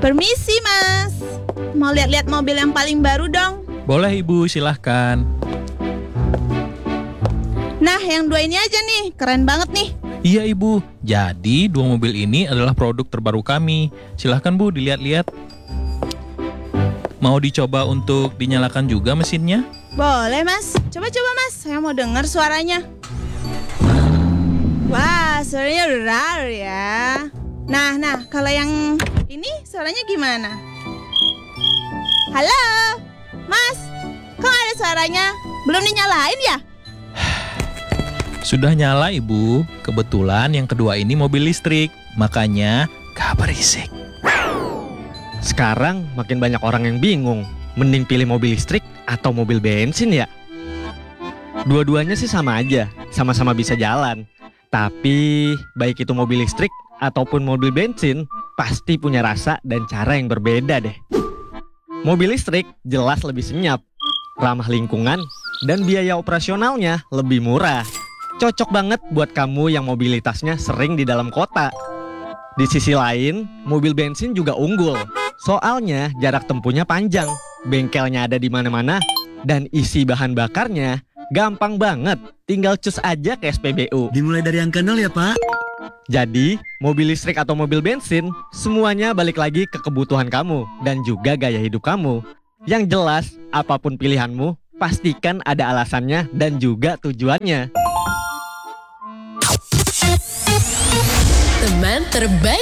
Permisi, Mas. Mau lihat-lihat mobil yang paling baru dong? Boleh Ibu, silahkan. Nah, yang 2 ini aja nih. Keren banget nih. Iya Ibu, jadi 2 mobil ini adalah produk terbaru kami. Silahkan Bu, dilihat-lihat. Mau dicoba untuk dinyalakan juga mesinnya? Boleh, Mas. Coba-coba, Mas. Saya mau dengar suaranya. Wah, suaranya rar ya. Nah, kalau yang ini suaranya gimana? Halo, Mas. Kok nggak ada suaranya? Belum dinyalain ya? Sudah nyala Ibu. Kebetulan yang kedua ini mobil listrik, makanya gak berisik. Sekarang makin banyak orang yang bingung, mending pilih mobil listrik atau mobil bensin ya? Dua-duanya sih sama aja, sama-sama bisa jalan. Tapi baik itu mobil listrik ataupun mobil bensin, pasti punya rasa dan cara yang berbeda deh. Mobil listrik jelas lebih senyap, ramah lingkungan, dan biaya operasionalnya lebih murah. Cocok banget buat kamu yang mobilitasnya sering di dalam kota. Di sisi lain, mobil bensin juga unggul. Soalnya jarak tempuhnya panjang, bengkelnya ada di mana-mana, dan isi bahan bakarnya gampang banget. Tinggal cus aja ke SPBU. Dimulai dari angka 0 ya Pak. Jadi, mobil listrik atau mobil bensin, semuanya balik lagi ke kebutuhan kamu dan juga gaya hidup kamu. Yang jelas, apapun pilihanmu, pastikan ada alasannya dan juga tujuannya. Teman terbaik